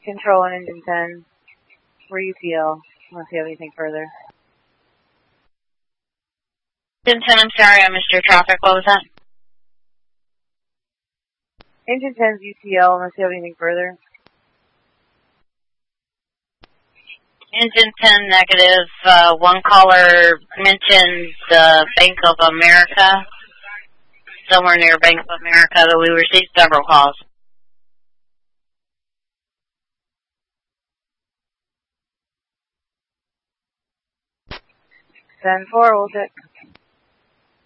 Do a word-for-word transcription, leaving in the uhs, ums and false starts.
Control on engine ten. We're U T L, unless you have anything further. Engine ten, I'm sorry, I missed your traffic. What was that? Engine ten's U T L, unless you have anything further. Engine ten negative. Uh, one caller mentioned uh, Bank of America, somewhere near Bank of America, but we received several calls. ten four, we'll check.